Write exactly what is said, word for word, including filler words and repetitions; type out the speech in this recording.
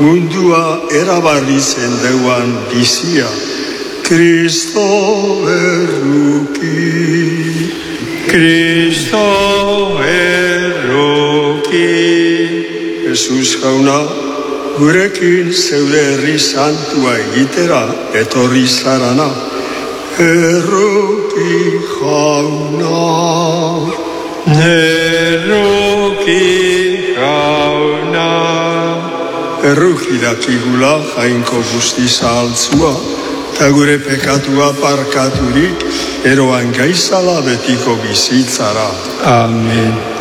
mundua erabarritzen deuan bizia. Kristo erruki, Kristo erruki. Jesus jauna, gurekin zeure herri santua egitera etorri zarana. Erruki jauna, erruki jauna. Erruki dakigula jainko guztiza altzua, eta gure pekatua parkaturik, eroan gaizala betiko bizitzara. Amen.